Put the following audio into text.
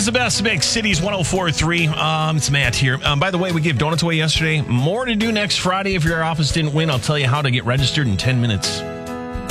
is the best mix. Cities 104.3. It's Matt here. By the way, we gave donuts away yesterday. More to do next Friday. If your office didn't win, I'll tell you how to get registered in 10 minutes.